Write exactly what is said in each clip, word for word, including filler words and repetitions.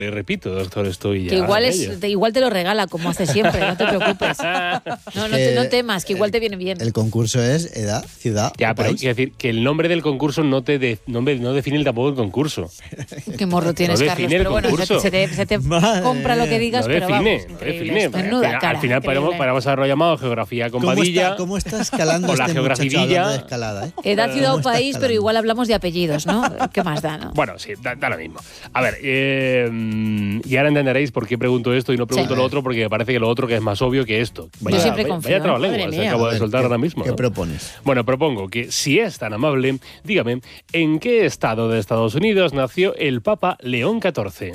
Le repito, doctor, estoy ya. Que igual, es, te, igual te lo regala, como hace siempre, no te preocupes. No, no, te, no temas, que igual te viene bien. El concurso es edad, ciudad. Ya, pero país. quiero decir que el nombre del concurso no te de, no, no define tampoco el concurso. Qué morro tienes, no Carlos. define el Pero bueno, concurso. se te, se te compra lo que digas, no pero define, vamos. no define. Menuda Al, cara, al final paramos, paramos a lo llamado geografía con ¿Cómo Padilla. está, ¿Cómo está escalando o la este muchacho geografía hablando de escalada? ¿eh? Edad, ciudad o país, escalando? pero igual hablamos de apellidos, ¿no? ¿Qué más da, no? Bueno, sí, da, da lo mismo. A ver, eh, y ahora entenderéis por qué pregunto esto y no pregunto Sí. lo otro, porque me parece que lo otro que es más obvio que esto. Vaya, Yo siempre vaya, confío. Vaya trabalenguas Madre se mía. acabo A de ver, soltar ¿qué- ahora mismo. ¿Qué ¿no? propones? Bueno, propongo que, si es tan amable, dígame, ¿en qué estado de Estados Unidos nació el Papa León catorce?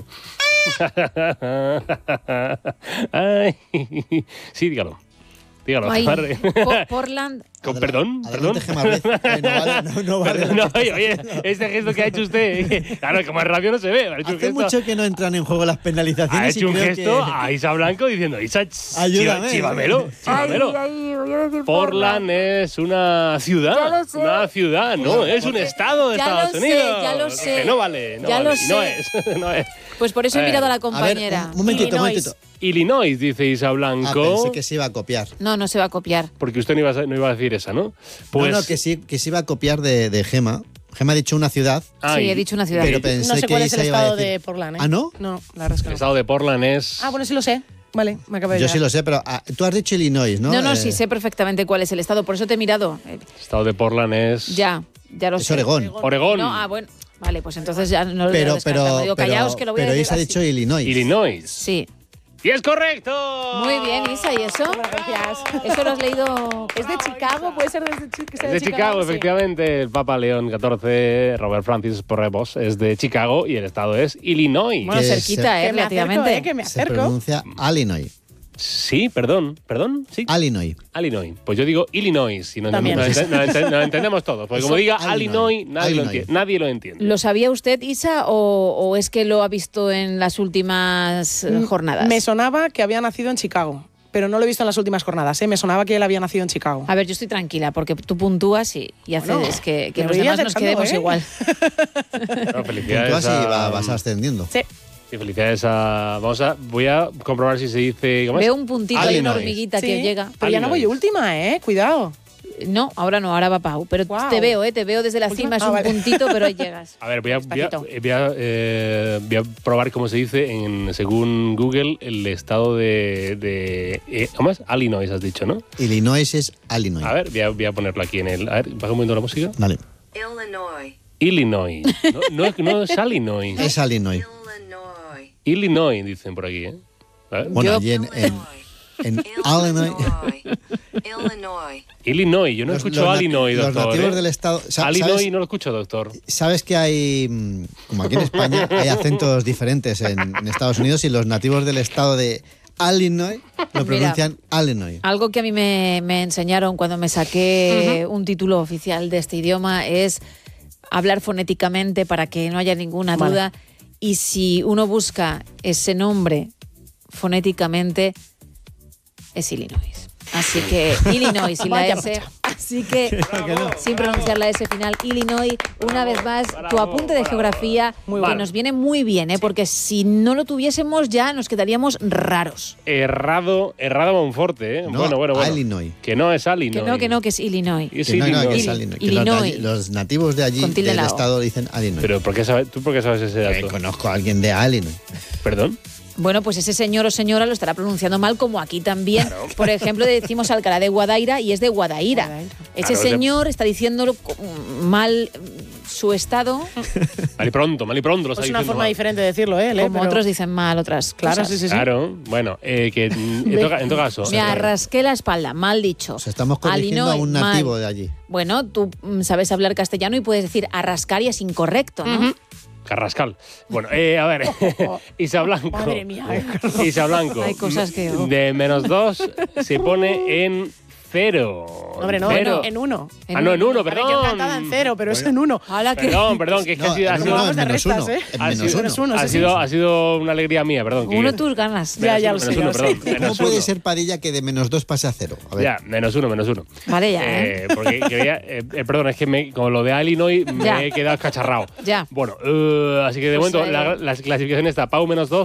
Ay, sí, dígalo. Dígalo. Ay, Marre. Po- Portland. Con, Adela- perdón, adelante, perdón. Gemma Ruiz. Eh, no vale, no, no vale. Perdón, no, oye, oye, este gesto que ha hecho usted, claro, como es rápido no se ve. Ha hecho un Hace gesto, mucho que no entran en juego las ha penalizaciones. hecho y un creo gesto que- a Isa Blanco diciendo, Isa, ch- Ayúdame. chiva- chivamelo, chivamelo. Portland es una ciudad, Ya lo sé. una ciudad, no, es un estado de Ya lo Estados sé, Unidos. ya lo sé. Que no vale, no Ya vale, lo y no sé. es, no es. Pues por eso he Eh, mirado a la A ver, compañera. un momentito, un Illinois. momentito. Illinois, dice Isa Ah, Blanco, pensé que se iba a copiar. No, no se va a copiar. porque usted no iba, a, no iba a decir esa, ¿no? Pues, no, no, que sí, que se iba a copiar de, de Gema. Gema ha dicho una ciudad, ah, Sí, y- he dicho una ciudad. pero pensé No sé que cuál es el Isa iba a estado decir- de Portland, ¿eh? ¿Ah, no? No, la verdad es que El no. estado de Portland es... Ah, bueno, sí lo sé. Vale, me acabo de Yo llegar. sí lo sé, pero ah, tú has dicho Illinois, ¿no? No, no, Eh, sí sé perfectamente cuál es el estado, por eso te he mirado. Eh, El estado de Portland es... Ya, ya lo Es sé. Oregón. Oregón. No, ah, bueno. Vale, pues entonces ya no lo Pero, he pero, descartado. Digo, pero, callaos que lo voy pero a decir Isa ha así. dicho Illinois. Illinois. Sí. ¡Y es correcto! Muy bien, Isa, ¿y eso? Gracias. ¿Eso lo has leído? ¿Es de Chicago? ¿Puede ser desde Chi- que sea Es de Chicago, Sí. efectivamente. El Papa León catorce, Robert Francis Porrebos, es de Chicago y el estado es Illinois. Bueno, Que cerquita, se- ¿eh? Que me acerco, Relativamente. ¿eh? Que me Se acerco. pronuncia Illinois. Sí, perdón, perdón, sí. Illinois. Illinois. Pues yo digo Illinois. Y no, También. no, ente- no ente- no entendemos todos. Porque Eso, como diga Illinois. Illinois, nadie, Lo, Illinois. entiende, nadie lo entiende. ¿Lo sabía usted, Isa, o, o es que lo ha visto en las últimas eh, jornadas? Me sonaba que había nacido en Chicago, pero no lo he visto en las últimas jornadas. ¿eh? Me sonaba que él había nacido en Chicago. A ver, yo estoy tranquila porque tú puntúas y, y haces Bueno, que, que me los voy demás nos acercando, quedemos ¿eh? igual. No, Tú felicidades así a, va- vas ascendiendo. Sí. sí, felicidades a... Vamos a... Voy a comprobar si se dice... ¿cómo es? Veo un puntito ahí, una Illinois. hormiguita Sí, que llega. Pero ya no voy Illinois. última, ¿eh? Cuidado. No, ahora no, ahora va Pau. Pero Guau. te veo, ¿eh? Te veo desde la Última- cima, es ah, un vale. puntito, pero ahí llegas. A ver, voy a, voy a, Despacito. voy a, eh, voy a probar cómo se dice, en, según Google, el estado de... de eh, ¿Cómo es? Illinois, has dicho, ¿no? Illinois es Illinois. A ver, voy a, voy a ponerlo aquí en el... A ver, baja un momento la música. Vale. Illinois. Illinois. No, no, es- no es Illinois. Es Illinois. Illinois. Illinois, dicen por aquí, ¿eh? A ver. Bueno, Yo- allí en, en, en Illinois. Illinois. Illinois, yo no los- escucho los na- Illinois, los doctor. nativos ¿eh? del estado. sa- Illinois ¿sabes, no lo escucho, doctor. sabes que hay, mm, como aquí en España, hay acentos diferentes en, en Estados Unidos y los nativos del estado de Illinois lo pronuncian Illinois. Algo que a mí me, me enseñaron cuando me saqué un título oficial de este idioma es hablar fonéticamente para que no haya ninguna Vale. duda. Y si uno busca ese nombre fonéticamente, es Illinois. Así que Illinois y la Vaya S. Así que, sin pronunciar la S final, Illinois, una vez más, tu bravo, apunte de bravo. geografía, Muy que bueno. nos viene muy bien, ¿eh? Porque si no lo tuviésemos ya nos quedaríamos raros. Errado, errado Monforte, ¿eh? No, bueno, bueno, bueno. Illinois. Que no es Illinois. Que no, que no, que es Illinois. Es Que no, no, Illinois. que es Ili- Illinois. Que los, de allí- Illinois. los nativos de allí, Con tilde del la O. estado, dicen Illinois. Pero ¿por qué sabes, ¿tú por qué sabes ese Eh, dato? conozco a alguien de Illinois. ¿Perdón? Bueno, pues ese señor o señora lo estará pronunciando mal, como aquí también. Por ejemplo, decimos Alcalá de Guadaira y es de Guadaira. Guadaira. Ese Claro, señor está diciéndolo co- mal mm, su estado, Mal y pronto, mal y pronto lo está Es una diciendo forma mal. diferente de decirlo, ¿eh? Ele? como Pero- otros dicen mal otras Claro, cosas. sí, sí, sí. Claro, bueno, eh, que mm, en, todo, en todo caso. Me eh, arrasqué la espalda, mal dicho. O sea, estamos corrigiendo Illinois, a un mal. nativo de allí. Bueno, tú mm, sabes hablar castellano y puedes decir arrascar y es incorrecto, ¿no? Carrascal. Bueno, eh, a ver, Isa Blanco. Madre mía, eh. Isa Blanco. Hay cosas que- De menos dos se pone en cero. Hombre, no, cero. no, en uno. Ah, no, en uno, Vale, perdón. yo encantada en cero, pero es en uno. Hala, que- Perdón, perdón, que es que No, ha sido, ha en sido- uno, vamos en de menos restas, uno. ¿eh? En ha menos sido- uno. uno, ha sí, sido- sí. ha sido una alegría mía, perdón. que- Uno tus ganas. Ya, ya lo menos sé, uno, ya lo perdón, sé. ¿Cómo menos puede uno. ser, Padilla, que de menos dos pase a cero? A ver. Ya, menos uno, menos uno. Vale, ya, ¿eh? Eh, porque quería, eh, eh, perdón, es que me, con lo de Illinois me Ya. he quedado cacharrado. Ya. Bueno, eh, así que de Pues, momento eh, la, la clasificación está Pau menos dos,